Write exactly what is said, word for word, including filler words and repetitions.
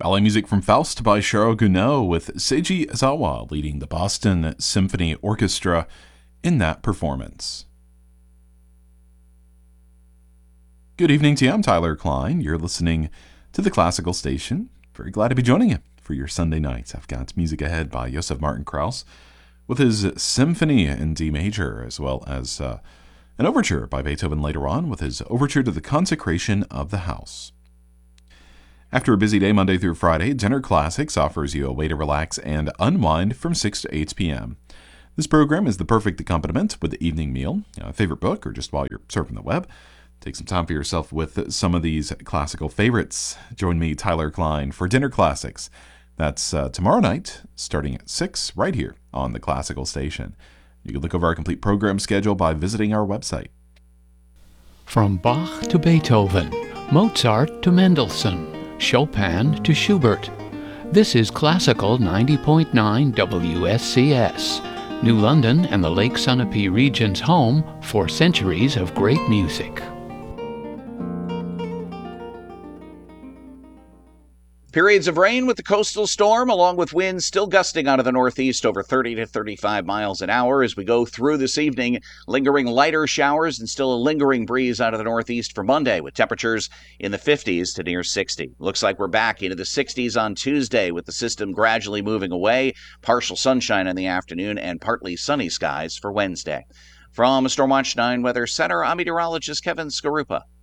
Ballet music from Faust by Charles Gounod, with Seiji Izawa leading the Boston Symphony Orchestra in that performance. Good evening to you. I'm Tyler Klein. You're listening to the Classical Station. Very glad to be joining you for your Sunday nights. I've got music ahead by Josef Martin Krauss with his Symphony in D major, as well as uh, an overture by Beethoven later on with his Overture to the Consecration of the House. After a busy day Monday through Friday, Dinner Classics offers you a way to relax and unwind from six to eight p.m. This program is the perfect accompaniment with the evening meal, a favorite book, or just while you're surfing the web. Take some time for yourself with some of these classical favorites. Join me, Tyler Klein, for Dinner Classics. That's uh, tomorrow night, starting at six, right here on the Classical Station. You can look over our complete program schedule by visiting our website. From Bach to Beethoven, Mozart to Mendelssohn, Chopin to Schubert. This is Classical ninety point nine W S C S, New London and the Lake Sunapee region's home for centuries of great music. Periods of rain with the coastal storm, along with winds still gusting out of the northeast over thirty to thirty-five miles an hour as we go through this evening. Lingering lighter showers and still a lingering breeze out of the northeast for Monday, with temperatures in the fifties to near sixty. Looks like we're back into the sixties on Tuesday with the system gradually moving away. Partial sunshine in the afternoon and partly sunny skies for Wednesday. From Stormwatch nine Weather Center, I'm meteorologist Kevin Skarupa.